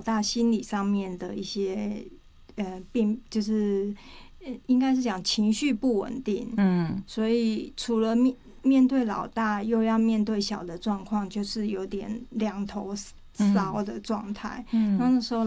大心理上面的一些就是应该是讲情绪不稳定，所以除了面对老大又要面对小的状况，就是有点两头烧的状态。那时候